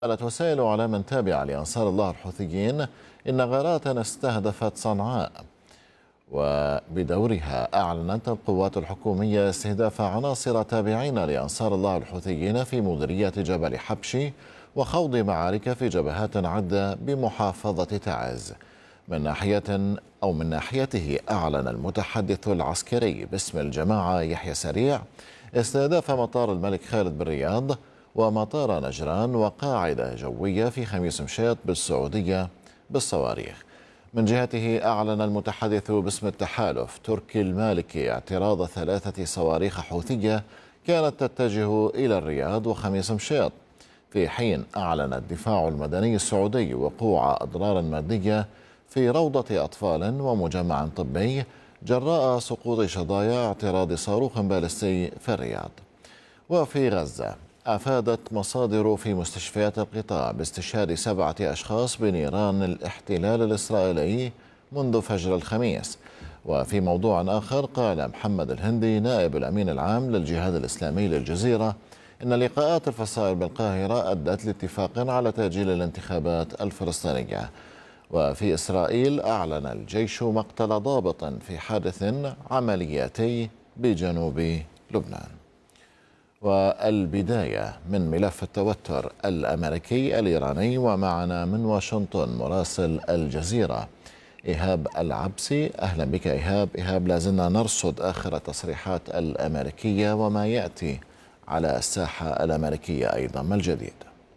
قالت وسائل إعلام تابعة لأنصار الله الحوثيين إن غارات استهدفت صنعاء. وبدورها أعلنت القوات الحكومية استهداف عناصر تابعين لأنصار الله الحوثيين في مديرية جبل حبشي وخوض معارك في جبهات عدة بمحافظة تعز. من ناحيته أعلن المتحدث العسكري باسم الجماعة يحيى سريع استهداف مطار الملك خالد بالرياض ومطار نجران وقاعدة جوية في خميس مشيط بالسعودية بالصواريخ. من جهته أعلن المتحدث باسم التحالف تركي المالكي اعتراض 3 صواريخ حوثية كانت تتجه إلى الرياض وخميس مشيط، في حين أعلن الدفاع المدني السعودي وقوع أضرار مادية في روضة أطفال ومجمع طبي جراء سقوط شظايا اعتراض صاروخ باليستي في الرياض. وفي غزة أفادت مصادر في مستشفيات القطاع باستشهاد 7 أشخاص بنيران الاحتلال الإسرائيلي منذ فجر الخميس. وفي موضوع آخر قال محمد الهندي نائب الأمين العام للجهاد الإسلامي للجزيرة إن لقاءات الفصائل بالقاهرة أدت لاتفاق على تأجيل الانتخابات الفلسطينية. وفي إسرائيل أعلن الجيش مقتل ضابط في حادث عملياتي بجنوب لبنان. والبداية من ملف التوتر الأمريكي الإيراني، ومعنا من واشنطن مراسل الجزيرة إيهاب العبسي. أهلا بك إيهاب، لازلنا نرصد آخر التصريحات الأمريكية وما يأتي على الساحة الأمريكية أيضا، ما الجديد؟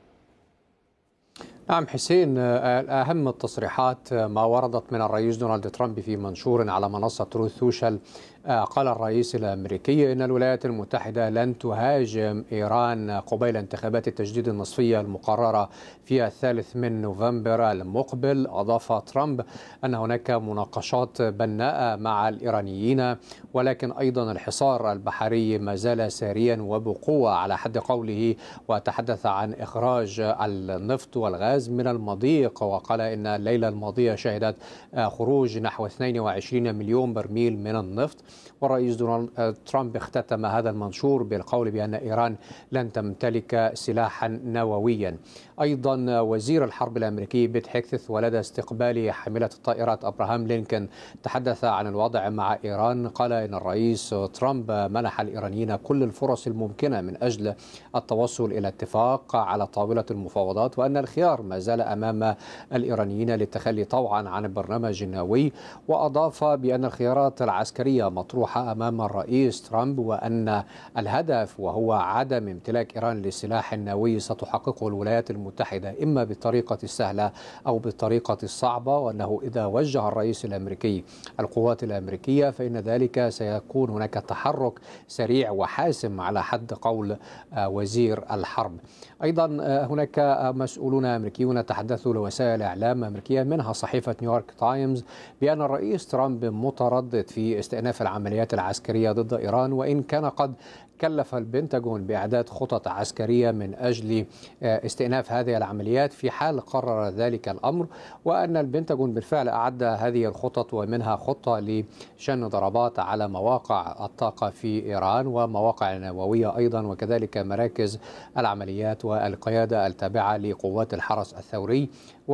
نعم حسين، أهم التصريحات ما وردت من الرئيس دونالد ترامب في منشور على منصة تروث سوشيال. قال الرئيس الأمريكي إن الولايات المتحدة لن تهاجم إيران قبيل انتخابات التجديد النصفية المقررة في 3 نوفمبر المقبل. أضاف ترامب أن هناك مناقشات بناءة مع الإيرانيين، ولكن أيضا الحصار البحري ما زال ساريا وبقوة على حد قوله، وتحدث عن إخراج النفط والغاز من المضيق، وقال إن الليلة الماضية شهدت خروج نحو 22 مليون برميل من النفط. والرئيس دونالد ترامب اختتم هذا المنشور بالقول بأن إيران لن تمتلك سلاحا نوويا. أيضا وزير الحرب الأمريكي بيت هيكسث ولدى استقبال حاملة الطائرات أبراهام لينكولن تحدث عن الوضع مع إيران. قال إن الرئيس ترامب منح الإيرانيين كل الفرص الممكنة من أجل التوصل إلى اتفاق على طاولة المفاوضات، وأن الخيار ما زال أمام الإيرانيين للتخلي طوعا عن البرنامج النووي. وأضاف بأن الخيارات العسكرية مطروحة أمام الرئيس ترامب، وأن الهدف وهو عدم امتلاك إيران للسلاح النووي ستحققه الولايات المتحدة إما بالطريقة السهلة أو بالطريقة الصعبة، وأنه إذا وجه الرئيس الأمريكي القوات الأمريكية فإن ذلك سيكون هناك تحرك سريع وحاسم على حد قول وزير الحرب. أيضا هناك مسؤولون أمريكيون تحدثوا لوسائل إعلام أمريكية منها صحيفة نيويورك تايمز بأن الرئيس ترامب متردد في استئناف العمليات العسكرية ضد إيران، وإن كان قد كلف البنتاغون بإعداد خطط عسكرية من أجل استئناف هذه العمليات في حال قرر ذلك الأمر، وأن البنتاغون بالفعل أعد هذه الخطط ومنها خطة لشن ضربات على مواقع الطاقة في إيران ومواقع النووية أيضا، وكذلك مراكز العمليات والقيادة التابعة لقوات الحرس الثوري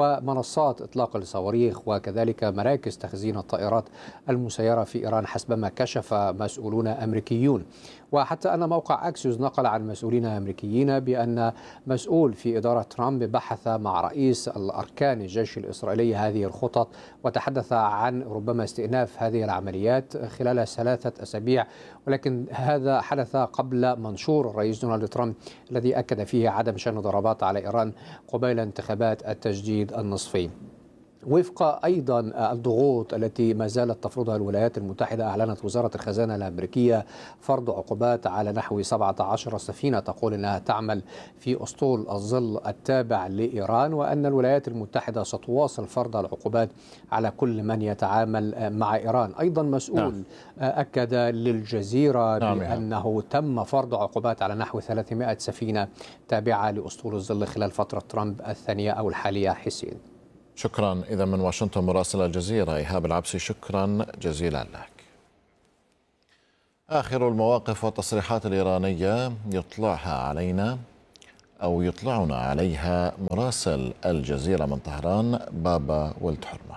ومنصات إطلاق الصواريخ وكذلك مراكز تخزين الطائرات المسيرة في إيران حسبما كشف مسؤولون أمريكيون. وحتى أن موقع أكسيوس نقل عن مسؤولين أمريكيين بأن مسؤول في إدارة ترامب بحث مع رئيس الأركان الجيش الإسرائيلي هذه الخطط، وتحدث عن ربما استئناف هذه العمليات خلال 3 أسابيع، ولكن هذا حدث قبل منشور الرئيس دونالد ترامب الذي أكد فيه عدم شن ضربات على إيران قبيل انتخابات التجديد النصفي. وفق أيضا الضغوط التي ما زالت تفرضها الولايات المتحدة، أعلنت وزارة الخزانة الأمريكية فرض عقوبات على نحو 17 سفينة تقول أنها تعمل في أسطول الظل التابع لإيران، وأن الولايات المتحدة ستواصل فرض العقوبات على كل من يتعامل مع إيران. أيضا مسؤول أكد للجزيرة بأنه تم فرض عقوبات على نحو 300 سفينة تابعة لأسطول الظل خلال فترة ترامب الثانية أو الحالية. حسين، شكرا. إذا من واشنطن مراسل الجزيرة إيهاب العبسي، شكرا جزيلا لك. آخر المواقف والتصريحات الإيرانية يطلعها علينا أو يطلعنا عليها مراسل الجزيرة من طهران بابا ولد حرمة.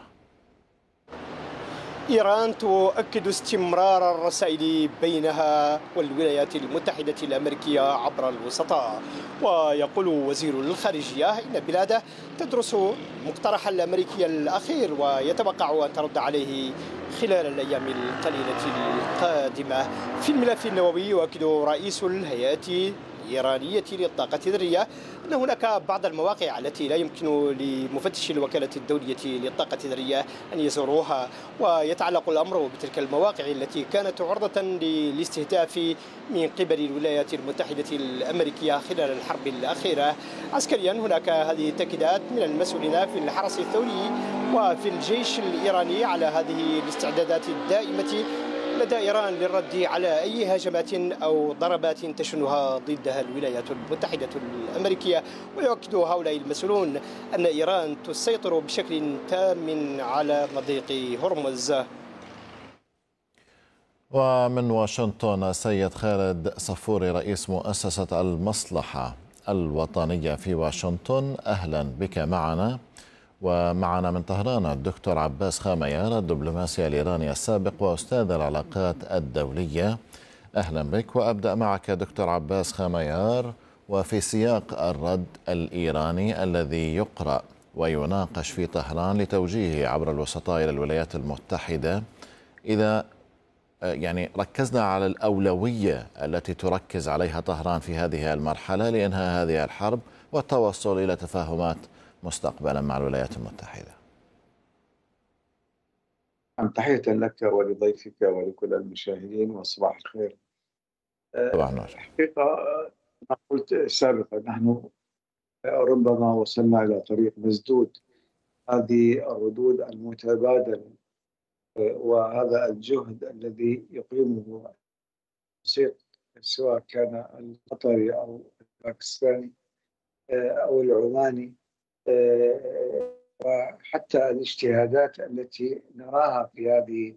إيران تؤكد استمرار الرسائل بينها والولايات المتحدة الأمريكية عبر الوسطاء. ويقول وزير الخارجية إن بلاده تدرس مقترح الأمريكي الأخير ويتوقع أن ترد عليه خلال الأيام القليلة القادمة. في الملف النووي يؤكد رئيس الهيئة الإيرانية للطاقة الذرية أن هناك بعض المواقع التي لا يمكن لمفتش الوكالة الدولية للطاقة الذرية أن يزوروها، ويتعلق الأمر بتلك المواقع التي كانت عرضة للاستهداف من قبل الولايات المتحدة الأمريكية خلال الحرب الأخيرة. عسكريا هناك هذه التأكيدات من المسؤولين في الحرس الثوري وفي الجيش الإيراني على هذه الاستعدادات الدائمة لدى إيران للرد على أي هجمات أو ضربات تشنها ضدها الولايات المتحدة الأمريكية. ويؤكد هؤلاء المسؤولون أن إيران تسيطر بشكل تام على مضيق هرمز. ومن واشنطن سيد خالد صفوري رئيس مؤسسة المصلحة الوطنية في واشنطن، أهلا بك معنا. ومعنا من طهران الدكتور عباس خاميار الدبلوماسي الإيراني السابق وأستاذ العلاقات الدولية، أهلا بك. وأبدأ معك دكتور عباس خاميار، وفي سياق الرد الإيراني الذي يقرأ ويناقش في طهران لتوجيهه عبر الوسطاء إلى الولايات المتحدة، إذا يعني ركزنا على الأولوية التي تركز عليها طهران في هذه المرحلة لإنهاء هذه الحرب والتوصل إلى تفاهمات مستقبلا مع الولايات المتحدة. تحية لك ولضيفك ولكل المشاهدين وصباح الخير. صباح النور. حقيقة ما قلت سابقا، نحن ربما وصلنا إلى طريق مسدود. هذه الردود المتبادلة وهذا الجهد الذي يقيمه الوسيط سواء كان القطري أو الباكستاني أو العماني، وحتى الاجتهادات التي نراها في هذه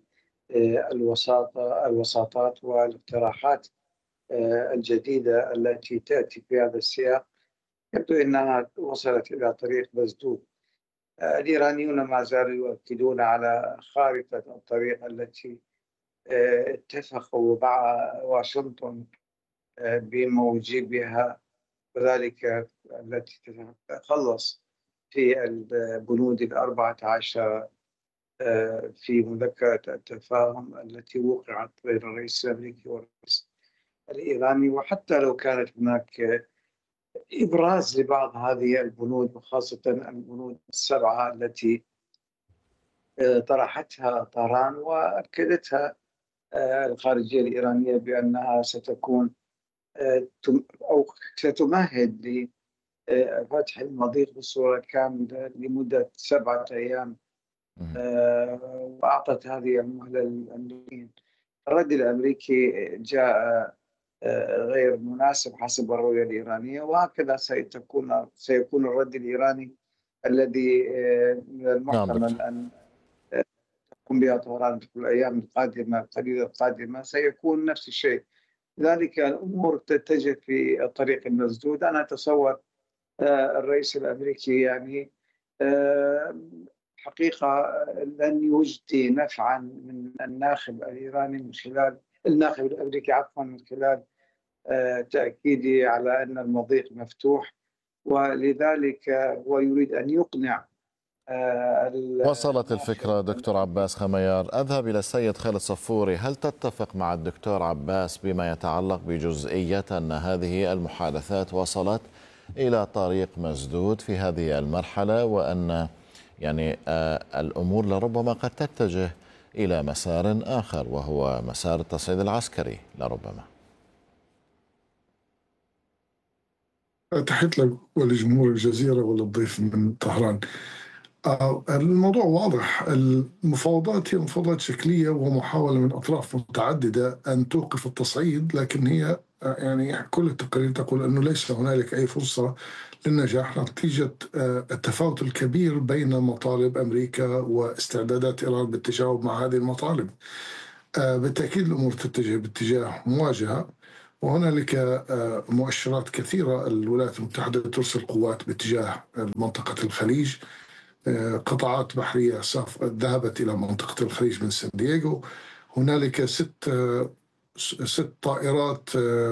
الوساطات والاقتراحات الجديدة التي تأتي في هذا السياق، يبدو أنها وصلت إلى طريق مسدود. الإيرانيون ما زالوا يؤكدون على خارطة الطريق التي اتفقوا مع واشنطن بموجبها، وذلك التي تتخلص في البنود 14 في مذكرة التفاهم التي وقعت بين الرئيس الأمريكي والرئيس الإيراني. وحتى لو كانت هناك إبراز لبعض هذه البنود، وخاصة البنود 7 التي طرحتها طهران وأكدتها الخارجية الإيرانية بأنها ستكون أو ستمهد لفتح المضيق بصورة كاملة لمدة 7 أيام، وأعطت هذه المهلة للأمريكيين. الرد الأمريكي جاء غير مناسب حسب الرؤية الإيرانية، وهكذا سيكون الرد الإيراني الذي من المحتمل أن تقوم بها طهران في الأيام القليلة القادمة سيكون نفس الشيء. لذلك الأمور تتجه في الطريق المسدود. أنا أتصور الرئيس الأمريكي يعني حقيقة لن يجدي نفعا من الناخب الإيراني من خلال الناخب الأمريكي من خلال تأكيدي على أن المضيق مفتوح، ولذلك هو يريد أن يقنع. وصلت الفكرة دكتور عباس خاميار. أذهب إلى السيد خالد صفوري، هل تتفق مع الدكتور عباس بما يتعلق بجزئية أن هذه المحادثات وصلت إلى طريق مسدود في هذه المرحلة، وأن يعني الأمور لربما قد تتجه إلى مسار آخر وهو مسار التصعيد العسكري لربما؟ تحية لك ولجمهور الجزيرة وللضيف من طهران. الموضوع واضح. المفاوضات هي مفاوضات شكلية ومحاولة من أطراف متعددة أن توقف التصعيد، لكن هي يعني كل التقارير تقول أنه ليس هنالك أي فرصة للنجاح نتيجة التفاوت الكبير بين مطالب أمريكا واستعدادات إيران بالتجاوب مع هذه المطالب. بالتأكيد الأمور تتجه باتجاه مواجهة، وهنالك مؤشرات كثيرة. الولايات المتحدة ترسل قوات باتجاه منطقة الخليج، قطعات بحرية ذهبت إلى منطقة الخليج من سان دييغو. هنالك ست طائرات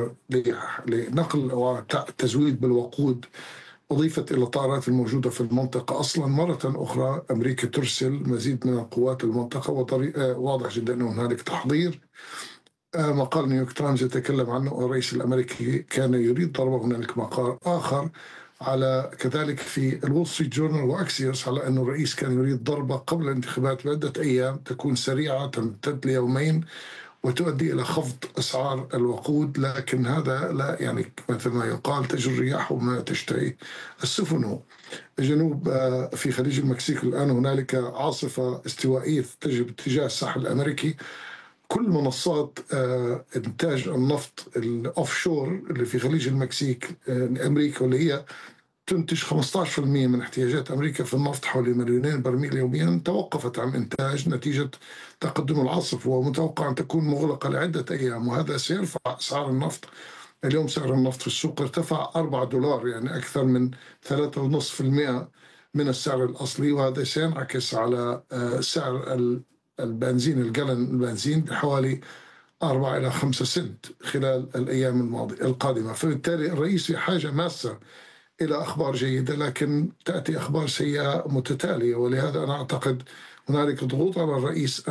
لنقل وتزويد بالوقود أضيفت إلى الطائرات الموجودة في المنطقة. أصلا مرة أخرى أمريكا ترسل مزيد من القوات للمنطقة، واضح جدا أن هنالك تحضير. مقال نيويورك تايمز يتكلم عنه الرئيس الأمريكي كان يريد ضربه. هنالك مقال آخر على كذلك في الول ستريت جورنال وأكسيوس على أن الرئيس كان يريد ضربة قبل الانتخابات بعدة أيام تكون سريعة تمتد ليومين وتؤدي إلى خفض أسعار الوقود، لكن هذا لا يعني مثل ما يقال تجري الرياح وما تشتهي السفن. جنوب في خليج المكسيك الآن هنالك عاصفة استوائية تتجه باتجاه الساحل الأمريكي. كل منصات إنتاج النفط الأوفشور اللي في خليج المكسيك أمريكا، واللي هي تنتج 15% من احتياجات أمريكا في النفط حوالي 2,000,000 برميل يوميا، توقفت عن إنتاج نتيجة تقدم العاصف، ومتوقع أن تكون مغلقة لعدة أيام، وهذا سيرفع أسعار النفط. اليوم سعر النفط في السوق ارتفع $4، يعني أكثر من 3.5% من السعر الأصلي، وهذا سينعكس على سعر البنزين، الجالون البنزين بحوالي 4 إلى 5 سنت خلال الأيام القادمة. فبالتالي الرئيس في حاجة ماسة إلى أخبار جيدة، لكن تأتي أخبار سيئة متتالية، ولهذا أنا أعتقد هنالك ضغوط على الرئيس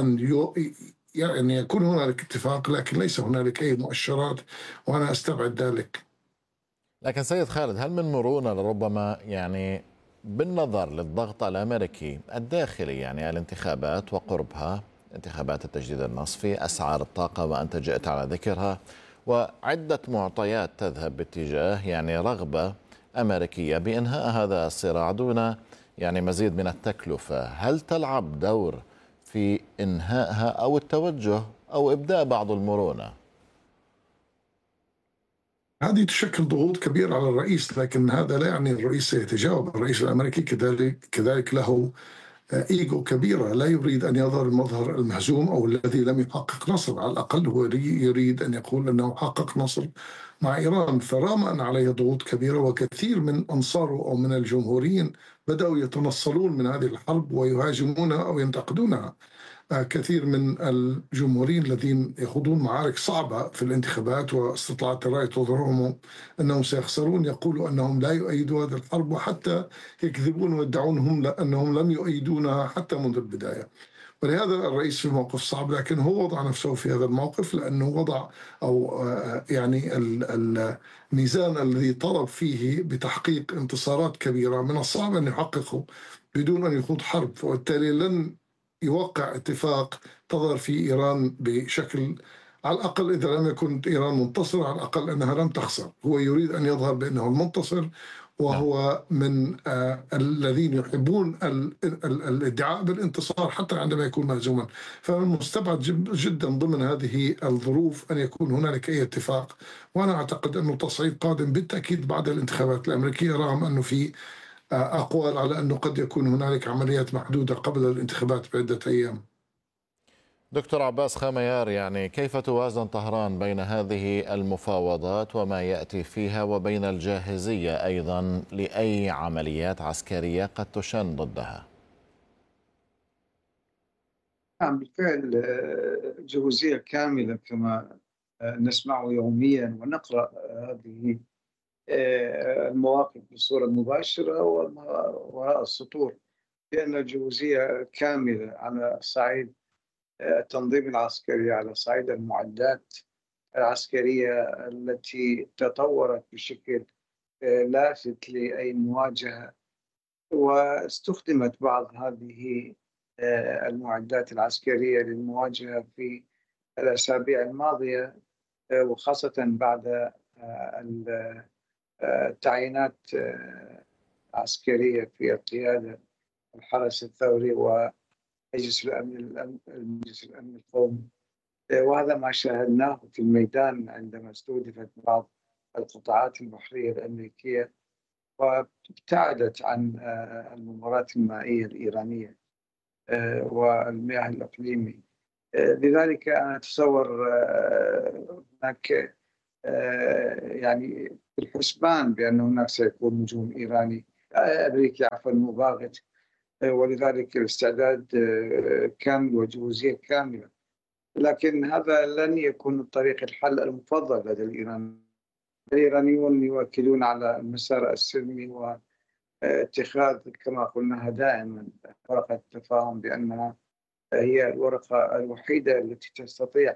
أن يكون هنالك اتفاق، لكن ليس هنالك أي مؤشرات، وأنا أستبعد ذلك. لكن سيد خالد، هل من مرونة لربما يعني بالنظر للضغط الأمريكي الداخلي، يعني الانتخابات وقربها، انتخابات التجديد النصفي، أسعار الطاقة وأنت جئت على ذكرها، وعدة معطيات تذهب باتجاه يعني رغبة أمريكية بإنهاء هذا الصراع دون يعني مزيد من التكلفة، هل تلعب دور في إنهائها أو التوجه أو إبداء بعض المرونة؟ هذه تشكل ضغوط كبيرة على الرئيس، لكن هذا لا يعني الرئيس سيتجاوب. الرئيس الأمريكي كذلك له إيجو كبيرة، لا يريد أن يظهر المظهر المهزوم أو الذي لم يحقق نصر. على الأقل هو يريد أن يقول أنه حقق نصر مع إيران. فرغم أن عليه ضغوط كبيرة، وكثير من أنصاره أو من الجمهوريين بدأوا يتنصلون من هذه الحرب ويهاجمونها أو ينتقدونها. كثير من الجمهوريين الذين يخوضون معارك صعبة في الانتخابات واستطلاعات الرأي تظهرهم أنهم سيخسرون يقولوا أنهم لا يؤيدوا هذه الحرب، وحتى يكذبون ويدعون أنهم لم يؤيدونها حتى منذ البداية. ولهذا الرئيس في موقف صعب، لكن هو وضع نفسه في هذا الموقف لأنه وضع أو يعني الميزان الذي طلب فيه بتحقيق انتصارات كبيرة من الصعب أن يحققه بدون أن يخوض حرب، وبالتالي لن يوقع اتفاق تظهر فيه إيران بشكل، على الأقل إذا لم يكن إيران منتصرة على الأقل أنها لم تخسر. هو يريد أن يظهر بأنه المنتصر، وهو من الذين يحبون الادعاء بالانتصار حتى عندما يكون مهزوما. فمن المستبعد جدا ضمن هذه الظروف أن يكون هنالك أي اتفاق، وأنا أعتقد أنه تصعيد قادم بالتأكيد بعد الانتخابات الأمريكية، رغم أنه في أقوال على أنه قد يكون هنالك عمليات محدودة قبل الانتخابات بعدة أيام. دكتور عباس خاميار، يعني كيف توازن طهران بين هذه المفاوضات وما يأتي فيها وبين الجاهزية أيضا لأي عمليات عسكرية قد تشن ضدها؟ نعم بالفعل، جهوزية كاملة كما نسمع يوميا ونقرأ هذه المواقف بصورة مباشرة وراء السطور، لأن الجهوزية كاملة على صعيد التنظيم العسكري، على صعيد المعدات العسكرية التي تطورت بشكل لافت لأي مواجهة. واستخدمت بعض هذه المعدات العسكرية للمواجهة في الأسابيع الماضية، وخاصة بعد التعيينات العسكرية في القيادة، الحرس الثوري ومجلس الأمن القومي. وهذا ما شاهدناه في الميدان عندما استهدفت بعض القطاعات البحرية الأمريكية وابتعدت عن الممرات المائية الإيرانية والمياه الإقليمي. لذلك أنا أتصور هناك يعني في الحسبان بأن هناك سيكون هجوم إيراني أمريكي مباغت، ولذلك الاستعداد كامل وجهوزية كاملة. لكن هذا لن يكون طريق الحل المفضل لدى الإيرانيون يؤكدون على المسار السلمي واتخاذ كما قلنا دائما ورقة التفاهم بأنها هي الورقة الوحيدة التي تستطيع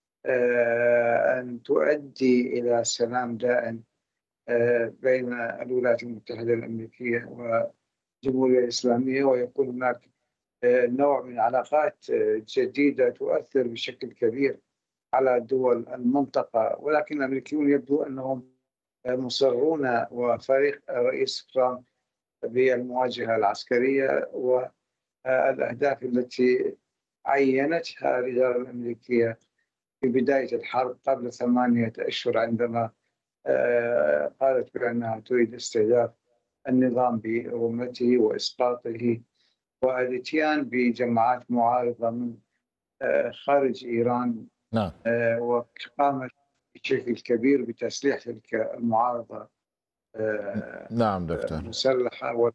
أن تؤدي إلى سلام دائم بين الولايات المتحدة الأمريكية والجمهورية الإسلامية، ويكون هناك نوع من علاقات جديدة تؤثر بشكل كبير على دول المنطقة. ولكن الأمريكيون يبدو أنهم مصرون، وفريق الرئيس ترامب، بالمواجهة العسكرية والأهداف التي عينتها الإدارة الأمريكية في بداية الحرب قبل 8 أشهر، عندما قالت بأنها تريد استهداف النظام برمته وإسقاطه والاتيان بجماعات معارضة من خارج إيران. نعم. وقامت بشكل كبير بتسليح تلك المعارضة نعم دكتور. مسلحة.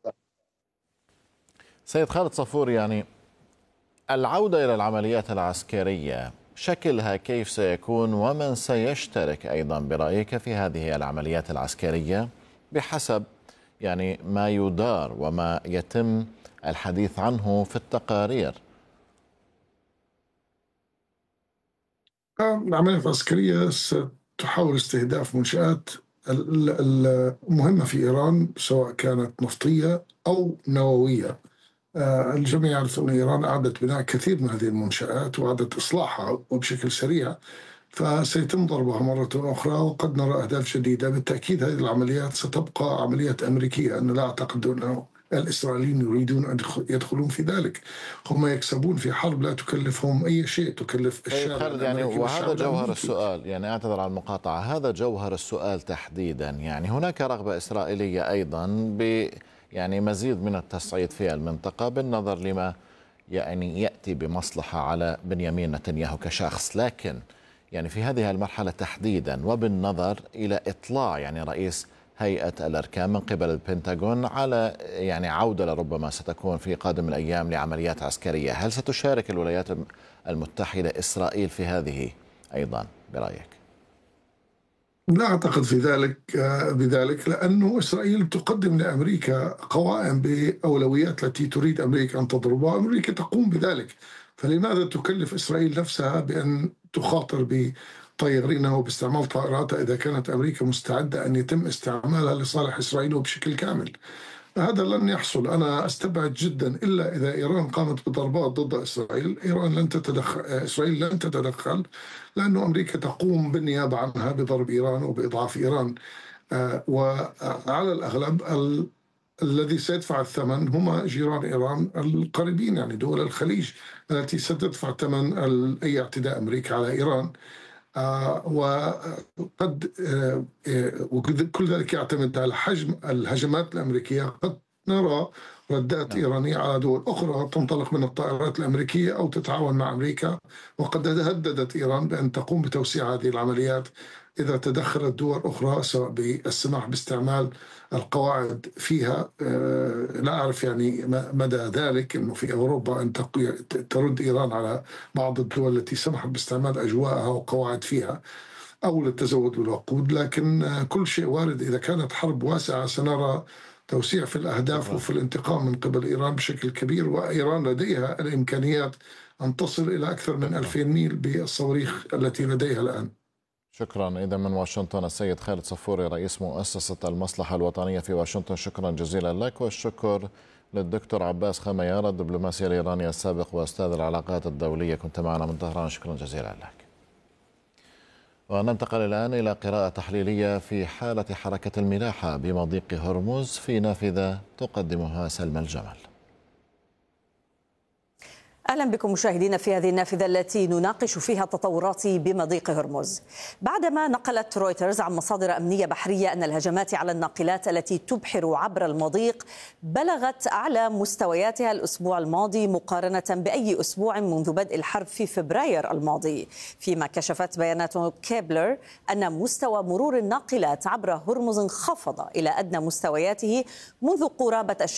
سيد خالد صفور، يعني العودة إلى العمليات العسكرية شكلها كيف سيكون، ومن سيشترك أيضا برأيك في هذه العمليات العسكرية بحسب يعني ما يدار وما يتم الحديث عنه في التقارير؟ العمليات العسكرية ستحاول استهداف منشآت المهمة في إيران، سواء كانت نفطية أو نووية. الجميع يعرف أن إيران أعادت بناء كثير من هذه المنشآت وأعادت إصلاحها وبشكل سريع، فسيتم ضربها مرة أخرى وقد نرى أهداف جديدة. بالتأكيد هذه العمليات ستبقى عمليات أمريكية، أنا لا أعتقد أن الإسرائيليين يريدون أن يدخلون في ذلك. هم يكسبون في حرب لا تكلفهم أي شيء، تكلف الشارع يعني وهذا جوهر السؤال، يعني أعتذر على المقاطعة، هذا جوهر السؤال تحديدا. يعني هناك رغبة إسرائيلية أيضا يعني مزيد من التصعيد في المنطقة بالنظر لما يعني يأتي بمصلحة على بنيامين نتنياهو كشخص، لكن يعني في هذه المرحلة تحديدا وبالنظر إلى إطلاع يعني رئيس هيئة الأركان من قبل البنتاغون على يعني عودة لربما ستكون في قادم الأيام لعمليات عسكرية، هل ستشارك الولايات المتحدة إسرائيل في هذه أيضا برأيك؟ لا أعتقد في بذلك، لأنه إسرائيل تقدم لأمريكا قوائم بأولويات التي تريد أمريكا أن تضربها، أمريكا تقوم بذلك. فلماذا تكلف إسرائيل نفسها بأن تخاطر بطيارينها وباستعمال طائراتها إذا كانت أمريكا مستعدة أن يتم استعمالها لصالح إسرائيل وبشكل كامل؟ هذا لن يحصل. أنا أستبعد جدا إلا إذا إيران قامت بضربات ضد إسرائيل. إسرائيل لن تتدخل، لأنه أمريكا تقوم بالنيابة عنها بضرب إيران وبإضعاف إيران. وعلى الأغلب الذي سيدفع الثمن هم جيران إيران القريبين، يعني دول الخليج التي ستدفع ثمن أي اعتداء أمريكا على إيران. وقد وكل ذلك يعتمد على حجم الهجمات الأمريكية. قد نرى ردات إيرانية على دول أخرى تنطلق من الطائرات الأمريكية أو تتعاون مع أمريكا، وقد هددت إيران بأن تقوم بتوسيع هذه العمليات إذا تدخلت دول أخرى، سواء بالسماح باستعمال القواعد فيها. لا أعرف يعني مدى ذلك، أنه في أوروبا أن ترد إيران على بعض الدول التي سمحت باستعمال أجواءها وقواعد فيها أو للتزود بالوقود. لكن كل شيء وارد. إذا كانت حرب واسعة سنرى توسيع في الأهداف وفي الانتقام من قبل إيران بشكل كبير، وإيران لديها الإمكانيات أن تصل إلى أكثر من 2000 ميل بالصواريخ التي لديها الآن. شكرا. إذا من واشنطن السيد خالد صفوري رئيس مؤسسة المصلحة الوطنية في واشنطن، شكرا جزيلا لك. والشكر للدكتور عباس خميار الدبلوماسي الإيراني السابق وأستاذ العلاقات الدولية، كنت معنا من طهران، شكرا جزيلا لك. وننتقل الآن إلى قراءة تحليلية في حالة حركة الملاحة بمضيق هرمز في نافذة تقدمها سلمى الجمل. أهلا بكم مشاهدينا في هذه النافذة التي نناقش فيها التطورات بمضيق هرمز. بعدما نقلت رويترز عن مصادر أمنية بحرية أن الهجمات على الناقلات التي تبحر عبر المضيق بلغت أعلى مستوياتها الأسبوع الماضي مقارنة بأي أسبوع منذ بدء الحرب في فبراير الماضي، فيما كشفت بيانات كيبلر أن مستوى مرور الناقلات عبر هرمز انخفض إلى أدنى مستوياته منذ قرابة